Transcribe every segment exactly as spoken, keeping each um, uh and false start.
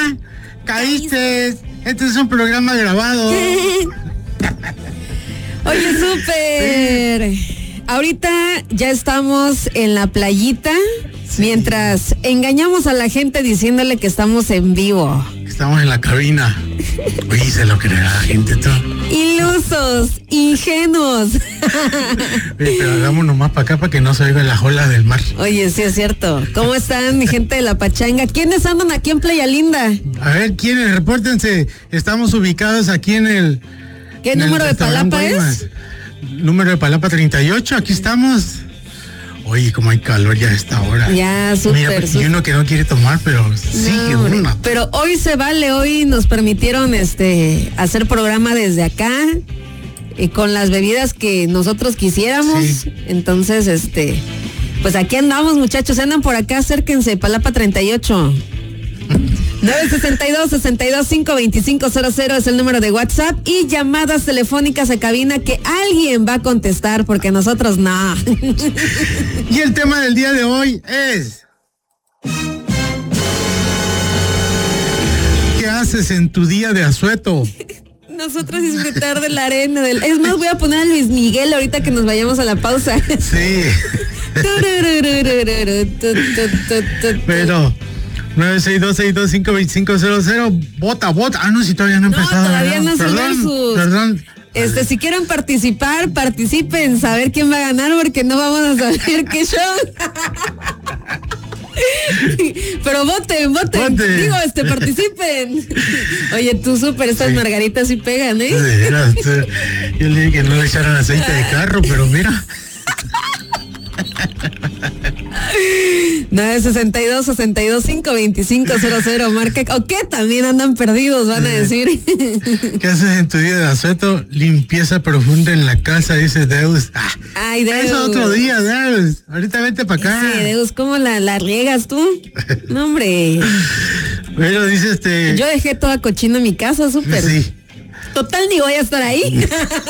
caíste. Este es un programa grabado. Oye, súper. Sí. Ahorita ya estamos en la playita, sí. Mientras engañamos a la gente diciéndole que estamos en vivo. Estamos en la cabina. Oye, se lo creerá la gente todo. Ilusos, ingenuos. Oye, pero hagamos nomás para acá para que no se oigan las olas del mar. Oye, sí es cierto. ¿Cómo están, mi gente de la pachanga? ¿Quiénes andan aquí en Playa Linda? A ver, ¿quiénes? Repórtense. Estamos ubicados aquí en el... ¿Qué número de Palapa es? Número de Palapa treinta y ocho, aquí estamos. Oye, como hay calor ya a esta hora. Ya, súper. Mira, pues, y uno que no quiere tomar, pero sigue no, uno. Pero hoy se vale, hoy nos permitieron este hacer programa desde acá y con las bebidas que nosotros quisiéramos. Sí. Entonces, este, pues aquí andamos, muchachos, andan por acá, acérquense, Palapa treinta y ocho. nueve seis dos, seis dos cinco, dos cinco cero cero es el número de WhatsApp y llamadas telefónicas a cabina que alguien va a contestar porque nosotros no. Y el tema del día de hoy es: ¿qué haces en tu día de asueto? Nosotros disfrutar de la arena. Del... Es más, voy a poner a Luis Miguel ahorita que nos vayamos a la pausa. Sí. Pero nueve seis dos, seis dos cinco, dos cinco cero cero, vota, vota. Ah, no, si todavía no ha empezado. No, todavía no es el Perdón, versus. Perdón. Este, si quieren participar, participen, saber quién va a ganar, porque no vamos a saber qué show. Pero voten, voten. Vote. Digo, este, participen. Oye, tú súper, estas sí. Margaritas sí pegan, ¿eh? Sí, mira, yo le dije que no le echaran aceite de carro, pero mira. nueve seis dos, seis dos cinco, dos cinco cero cero, marca. ¿O qué? También andan perdidos, van a decir. ¿Qué haces en tu día de asueto? Limpieza profunda en la casa, dice Deus. Ah, Ay, Deus. Eso otro día, Deus. Ahorita vente para acá. Sí, Deus, ¿cómo la, la riegas tú? No, hombre. Pero dice este... Yo dejé toda cochina en mi casa, súper. Sí. Total, ni voy a estar ahí.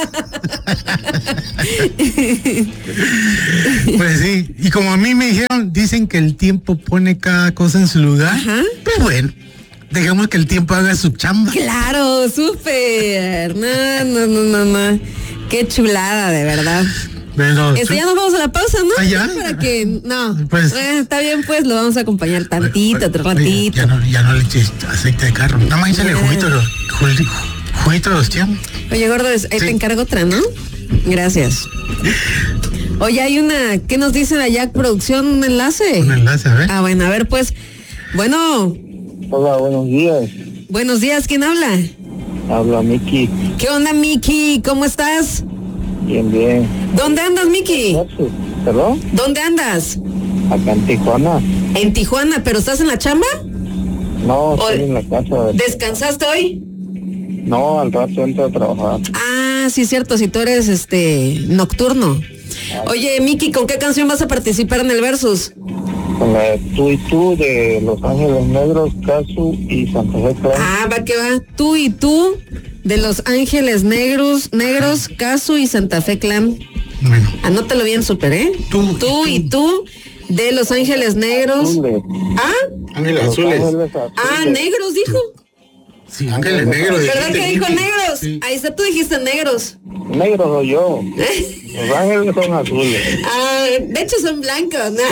Pues sí, y como a mí me dijeron, dicen que el tiempo pone cada cosa en su lugar. Ajá. Pues bueno, dejemos que el tiempo haga su chamba. Claro, súper. No, no, no, no, no. Qué chulada, de verdad. Pero, este, ya nos vamos a la pausa, ¿no? ¿Ah, ya? Para que, no, pues, eh, está bien, pues, lo vamos a acompañar tantito, otro ratito. Ya no, ya no le eches aceite de carro, nada más échale juguito, juguito, juguito de ostión. Oye, gordo, ahí sí. Te encargo otra, ¿no? Gracias. Oye, hay una, ¿qué nos dicen allá, producción? ¿Un enlace? Un enlace, a ver. Ah, bueno, a ver, pues, bueno. Hola, buenos días. Buenos días, ¿quién habla? Habla Miki. ¿Qué onda, Miki? ¿Cómo estás? Bien, bien. ¿Dónde andas, Miki? ¿Perdón? ¿Dónde andas? Acá en Tijuana. ¿En Tijuana? ¿Pero estás en la chamba? No, estoy o... en la casa. ¿Descansaste hoy? No, al rato entro a trabajar. Ah, sí es cierto, si tú eres este nocturno. Ah. Oye, Miki, ¿con qué canción vas a participar en el Versus? Con la de Tú y Tú de Los Ángeles Negros, Casu y Santa Fe Clan. Ah, va que va. Tú y Tú de Los Ángeles Negros, Negros, Casu y Santa Fe Clan. Bueno. Anótalo bien, súper, ¿eh? Tú, tú, tú y Tú de Los Ángeles Negros. Azules. ¿Ah? Ángeles Azules. Azules. Ah, negros, dijo. Sí, Ángeles Negros. ¿Verdad que dijo negros? Sí. Ahí está, tú dijiste negros. Negros soy yo. Los ángeles son azules. Ah, de hecho son blancos. No,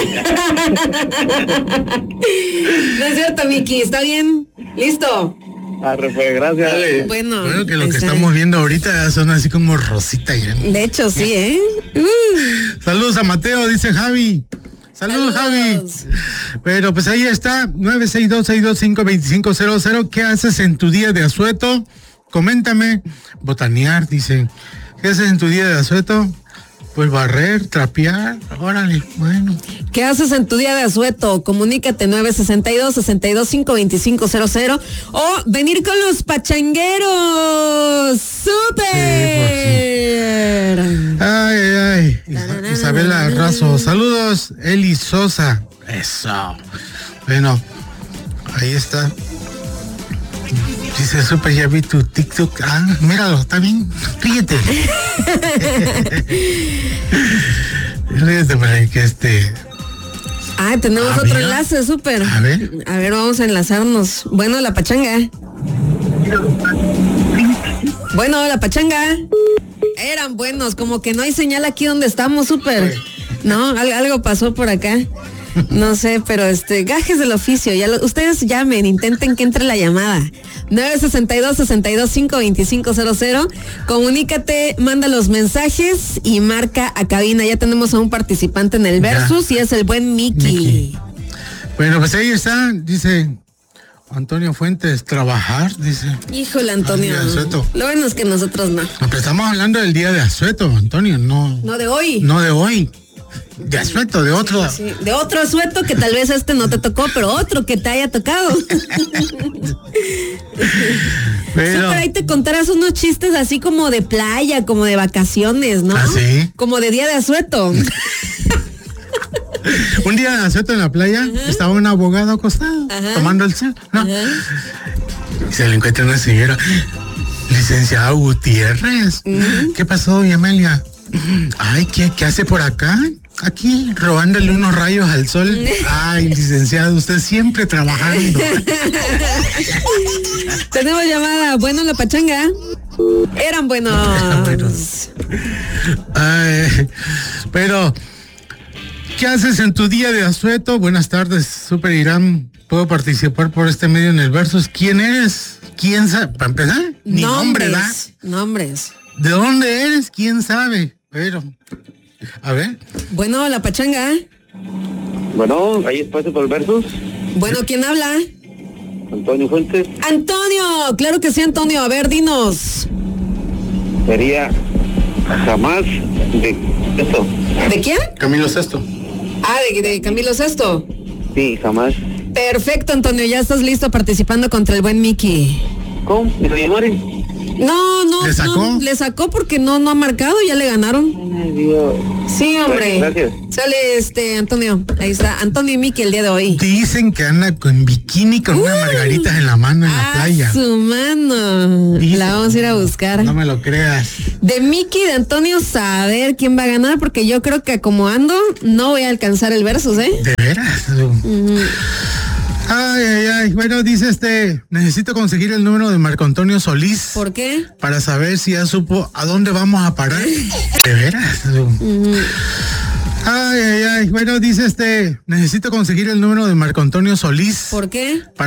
no es cierto, Miki, está bien. Listo. Arre, pues, gracias. Dale. Bueno, bueno, que lo que estamos viendo ahorita son así como rosita ya. De hecho, sí, ¿eh? Uh. Saludos a Mateo, dice Javi. Saludos, Saludos, Javi. Pero pues ahí está, nueve seis dos, seis dos cinco, dos cinco cero cero. ¿Qué haces en tu día de asueto? Coméntame. Botanear, dice. ¿Qué haces en tu día de asueto? Pues barrer, trapear, órale, bueno. ¿Qué haces en tu día de asueto? Comunícate nueve seis dos, seis dos cinco, dos cinco cero cero o venir con los pachangueros. ¡Súper! Sí, ay, ay, ay. Isabela Razo, saludos. Eli Sosa, eso. Bueno, ahí está. Dice, súper, ya vi tu TikTok. Ah, míralo, está bien. Ríete. Ríete para que este... Ah, tenemos Ah, otro mira. enlace, súper. A ver. A ver, vamos a enlazarnos. Bueno, la pachanga. Bueno, la pachanga. Eran buenos, como que no hay señal aquí donde estamos, súper. No, al- algo pasó por acá. No sé, pero este, gajes del oficio. Ya lo- ustedes llamen, intenten que entre la llamada. nueve seis dos, seis dos cinco, dos cinco cero cero. Comunícate, manda los mensajes y marca a cabina. Ya tenemos a un participante en el Ya. Versus y es el buen Mickey. Mickey. Bueno, pues ahí está, dice Antonio Fuentes, trabajar, dice. Híjole, Antonio. Ay, Asueto. Lo bueno es que nosotros no. No, pero estamos hablando del día de Asueto, Antonio, no, No de hoy. no de hoy. De Asueto, de otro. Sí, de otro asueto que tal vez este no te tocó, pero otro que te haya tocado. Pero, Súper, ahí te contarás unos chistes así como de playa, como de vacaciones, ¿no? ¿Ah, sí? Como de día de asueto. un día de Asueto en la playa, estaba un abogado acostado, Ajá. tomando el sol, ¿no? Ajá. Y se le encuentra una señora, licenciada Gutiérrez. ¿Qué pasó, doña Amelia? Ay, ¿qué, ¿qué hace por acá? Aquí, robándole unos rayos al sol. Ay, licenciado, usted siempre trabajando. Tenemos llamada. Bueno, la pachanga. Eran buenos. Eran buenos. Ay, pero, ¿qué haces en tu día de asueto? Buenas tardes, Super Irán. ¿Puedo participar por este medio en el Versus? ¿Quién eres? ¿Quién sabe? Para empezar, ni nombre, ¿verdad? Nombres. Nombres. ¿De dónde eres? ¿Quién sabe? Pero, a ver. Bueno, la pachanga. Bueno, ahí espacio por el Versus. Bueno, ¿quién habla? Antonio Fuentes. Antonio, claro que sí, Antonio. A ver, dinos. Sería jamás de esto. ¿De quién? Camilo Sesto. Ah, de, de Camilo Sesto. Sí, jamás. Perfecto, Antonio, ya estás listo participando contra el buen Mickey. ¿Cómo? ¿Me lo llamaron? No, no, ¿Le sacó? no, le sacó porque no, no ha marcado, ya le ganaron. Ay, Dios. Sí, hombre. Gracias. Sale este, Antonio, ahí está, Antonio y Mickey el día de hoy. Dicen que anda con bikini con unas margaritas en la mano en la Ah, playa. su mano. Dice. La vamos a ir a buscar. No me lo creas. De Mickey y de Antonio, saber quién va a ganar, porque yo creo que acomodando no voy a alcanzar el Versus, ¿eh? ¿De veras? Ujú. Ay, ay, ay. Bueno, dice este, necesito conseguir el número de Marco Antonio Solís ¿Por qué? para saber si ya supo a dónde vamos a parar. ¿De veras? Ay, ay, ay. Bueno, dice este, necesito conseguir el número de Marco Antonio Solís ¿Por qué? para